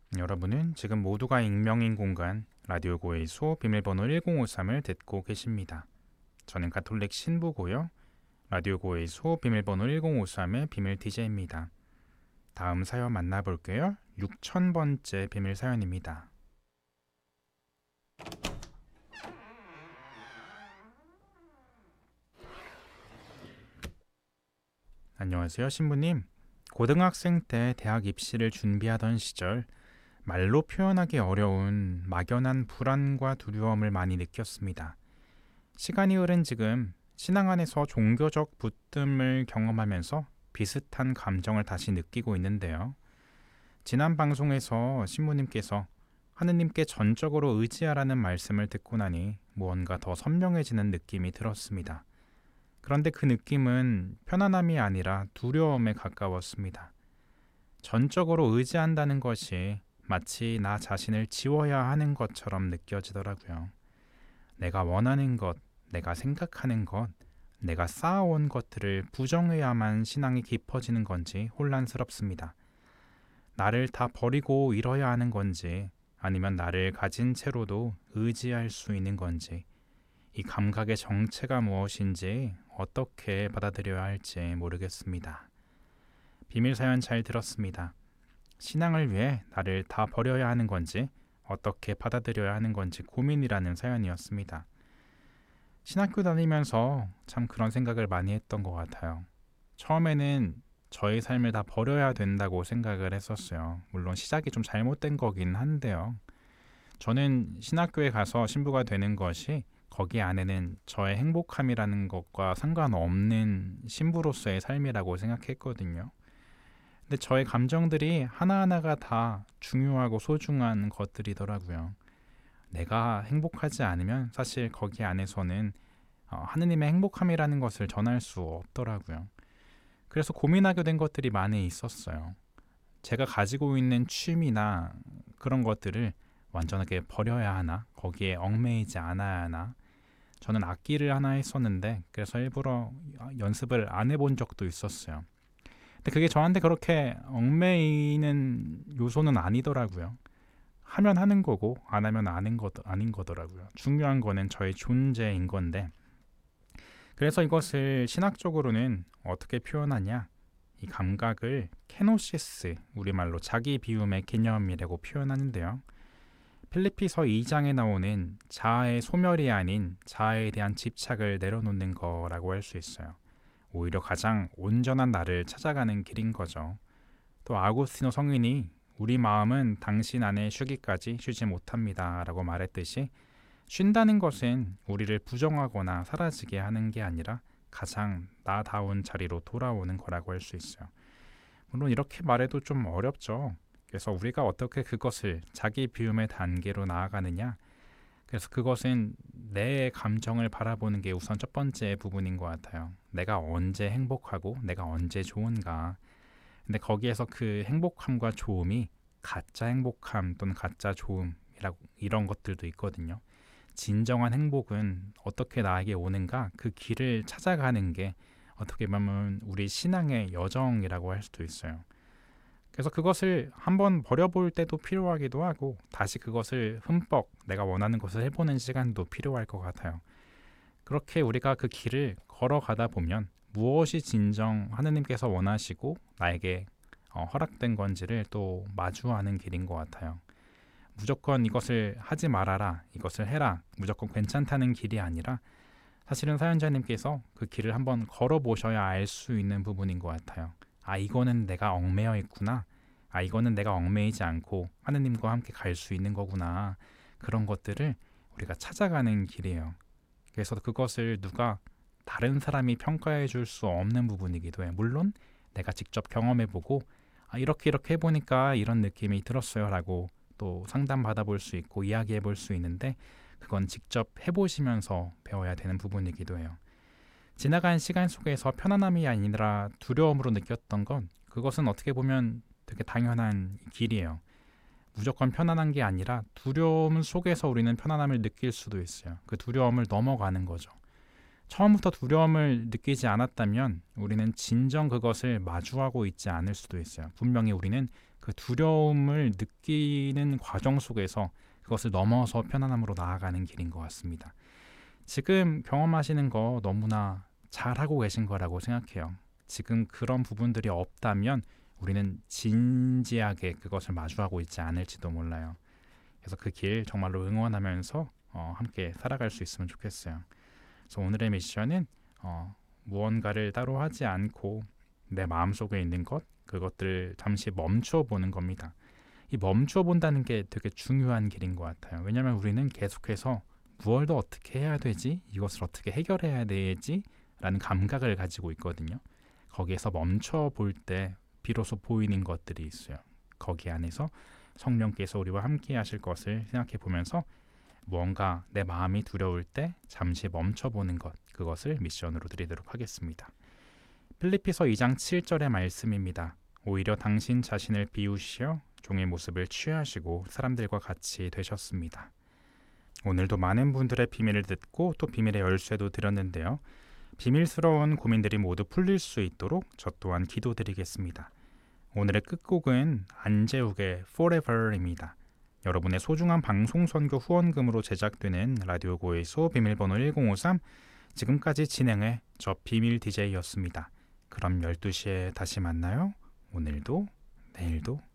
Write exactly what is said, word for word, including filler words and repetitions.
여러분은 지금 모두가 익명인 공간 라디오 고해소 비밀번호 일공오삼을 듣고 계십니다. 저는 가톨릭 신부고요. 라디오 고해소 비밀번호 일공오삼의 비밀 디제이입니다. 다음 사연 만나볼게요. 육천 번째 비밀 사연입니다. 안녕하세요, 신부님. 고등학생 때 대학 입시를 준비하던 시절 말로 표현하기 어려운 막연한 불안과 두려움을 많이 느꼈습니다. 시간이 흐른 지금 신앙 안에서 종교적 붙듦을 경험하면서 비슷한 감정을 다시 느끼고 있는데요. 지난 방송에서 신부님께서 하느님께 전적으로 의지하라는 말씀을 듣고 나니 무언가 더 선명해지는 느낌이 들었습니다. 그런데 그 느낌은 편안함이 아니라 두려움에 가까웠습니다. 전적으로 의지한다는 것이 마치 나 자신을 지워야 하는 것처럼 느껴지더라고요. 내가 원하는 것, 내가 생각하는 것, 내가 쌓아온 것들을 부정해야만 신앙이 깊어지는 건지 혼란스럽습니다. 나를 다 버리고 잃어야 하는 건지 아니면 나를 가진 채로도 의지할 수 있는 건지 이 감각의 정체가 무엇인지 어떻게 받아들여야 할지 모르겠습니다. 비밀 사연 잘 들었습니다. 신앙을 위해 나를 다 버려야 하는 건지 어떻게 받아들여야 하는 건지 고민이라는 사연이었습니다. 신학교 다니면서 참 그런 생각을 많이 했던 것 같아요. 처음에는 저의 삶을 다 버려야 된다고 생각을 했었어요. 물론 시작이 좀 잘못된 거긴 한데요. 저는 신학교에 가서 신부가 되는 것이 거기 안에는 저의 행복함이라는 것과 상관없는 신부로서의 삶이라고 생각했거든요. 근데 저의 감정들이 하나하나가 다 중요하고 소중한 것들이더라고요. 내가 행복하지 않으면 사실 거기 안에서는 어, 하느님의 행복함이라는 것을 전할 수 없더라고요. 그래서 고민하게 된 것들이 많이 있었어요. 제가 가지고 있는 취미나 그런 것들을 완전하게 버려야 하나? 거기에 얽매이지 않아야 하나? 저는 악기를 하나 했었는데 그래서 일부러 연습을 안 해본 적도 있었어요. 근데 그게 저한테 그렇게 얽매이는 요소는 아니더라고요. 하면 하는 거고 안 하면 아닌 거 아닌 거더라고요. 중요한 거는 저의 존재인 건데. 그래서 이것을 신학적으로는 어떻게 표현하냐? 이 감각을 케노시스, 우리말로 자기 비움의 개념이라고 표현하는데요. 필리피서 이 장에 나오는 자아의 소멸이 아닌 자아에 대한 집착을 내려놓는 거라고 할 수 있어요. 오히려 가장 온전한 나를 찾아가는 길인 거죠. 또 아구스티노 성인이 우리 마음은 당신 안에 쉬기까지 쉬지 못합니다 라고 말했듯이 쉰다는 것은 우리를 부정하거나 사라지게 하는 게 아니라 가장 나다운 자리로 돌아오는 거라고 할 수 있어요. 물론 이렇게 말해도 좀 어렵죠. 그래서 우리가 어떻게 그것을 자기 비움의 단계로 나아가느냐, 그래서 그것은 내 감정을 바라보는 게 우선 첫 번째 부분인 것 같아요. 내가 언제 행복하고 내가 언제 좋은가. 근데 거기에서 그 행복함과 좋음이 가짜 행복함 또는 가짜 좋음이라고 이런 것들도 있거든요. 진정한 행복은 어떻게 나에게 오는가, 그 길을 찾아가는 게 어떻게 보면 우리 신앙의 여정이라고 할 수도 있어요. 그래서 그것을 한번 버려볼 때도 필요하기도 하고 다시 그것을 흠뻑 내가 원하는 것을 해보는 시간도 필요할 것 같아요. 그렇게 우리가 그 길을 걸어가다 보면 무엇이 진정 하느님께서 원하시고 나에게 어, 허락된 건지를 또 마주하는 길인 것 같아요. 무조건 이것을 하지 말아라, 이것을 해라, 무조건 괜찮다는 길이 아니라 사실은 사연자님께서 그 길을 한번 걸어보셔야 알 수 있는 부분인 것 같아요. 아, 이거는 내가 얽매여 있구나. 아, 이거는 내가 얽매이지 않고 하느님과 함께 갈 수 있는 거구나. 그런 것들을 우리가 찾아가는 길이에요. 그래서 그것을 누가 다른 사람이 평가해 줄 수 없는 부분이기도 해요. 물론 내가 직접 경험해보고 아, 이렇게 이렇게 해보니까 이런 느낌이 들었어요 라고 또 상담 받아볼 수 있고 이야기해 볼 수 있는데 그건 직접 해보시면서 배워야 되는 부분이기도 해요. 지나간 시간 속에서 편안함이 아니라 두려움으로 느꼈던 건 그것은 어떻게 보면 되게 당연한 길이에요. 무조건 편안한 게 아니라 두려움 속에서 우리는 편안함을 느낄 수도 있어요. 그 두려움을 넘어가는 거죠. 처음부터 두려움을 느끼지 않았다면 우리는 진정 그것을 마주하고 있지 않을 수도 있어요. 분명히 우리는 그 두려움을 느끼는 과정 속에서 그것을 넘어서 편안함으로 나아가는 길인 것 같습니다. 지금 경험하시는 거 너무나 잘하고 계신 거라고 생각해요. 지금 그런 부분들이 없다면 우리는 진지하게 그것을 마주하고 있지 않을지도 몰라요. 그래서 그 길 정말로 응원하면서 어, 함께 살아갈 수 있으면 좋겠어요. 그래서 오늘의 미션은 어, 무언가를 따로 하지 않고 내 마음속에 있는 것, 그것들을 잠시 멈춰 보는 겁니다. 이 멈춰 본다는 게 되게 중요한 길인 것 같아요. 왜냐하면 우리는 계속해서 무엇을 더 어떻게 해야 되지? 이것을 어떻게 해결해야 되지? 라는 감각을 가지고 있거든요. 거기에서 멈춰 볼 때 비로소 보이는 것들이 있어요. 거기 안에서 성령께서 우리와 함께 하실 것을 생각해 보면서 무언가 내 마음이 두려울 때 잠시 멈춰보는 것, 그것을 미션으로 드리도록 하겠습니다. 필리피서 이 장 칠 절의 말씀입니다. 오히려 당신 자신을 비우시어 종의 모습을 취하시고 사람들과 같이 되셨습니다. 오늘도 많은 분들의 비밀을 듣고 또 비밀의 열쇠도 드렸는데요. 비밀스러운 고민들이 모두 풀릴 수 있도록 저 또한 기도드리겠습니다. 오늘의 끝곡은 안재욱의 Forever입니다. 여러분의 소중한 방송 선교 후원금으로 제작되는 라디오 고해소 비밀번호 일공오삼, 지금까지 진행해 저 비밀 디제이였습니다. 그럼 열두 시에 다시 만나요. 오늘도 내일도